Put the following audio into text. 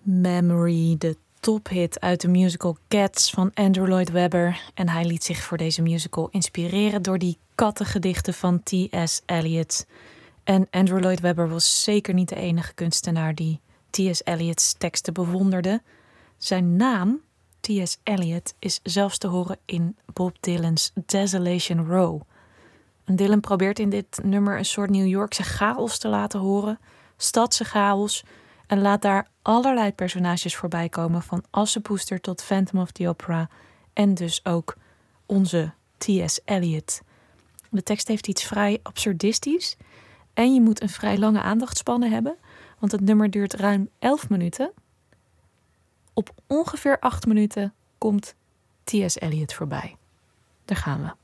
Memory, de tophit uit de musical Cats van Andrew Lloyd Webber. En hij liet zich voor deze musical inspireren door die kattengedichten van T.S. Eliot. En Andrew Lloyd Webber was zeker niet de enige kunstenaar die T.S. Eliot's teksten bewonderde. Zijn naam, T.S. Eliot, is zelfs te horen in Bob Dylan's Desolation Row. En Dylan probeert in dit nummer een soort New Yorkse chaos te laten horen, stadse chaos, en laat daar allerlei personages voorbij komen, van Assepoester tot Phantom of the Opera en dus ook onze T.S. Eliot. De tekst heeft iets vrij absurdistisch en je moet een vrij lange aandachtspannen hebben, want het nummer duurt ruim 11 minuten. Op ongeveer 8 minuten komt T.S. Eliot voorbij. Daar gaan we.